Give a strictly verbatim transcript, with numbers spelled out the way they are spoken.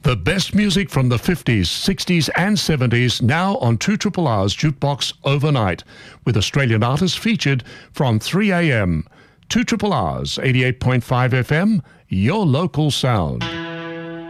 The best music from the fifties, sixties and seventies now on two Triple R's Jukebox Overnight, with Australian artists featured from three a m. two Triple R's eighty-eight point five F M, your local sound.